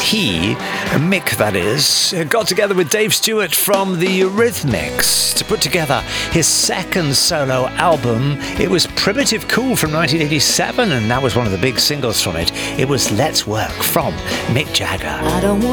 he, Mick that is, got together with Dave Stewart from the Eurythmics to put together his second solo album. It was Primitive Cool from 1987, and that was one of the big singles from it. It was Let's Work from Mick Jagger. I don't want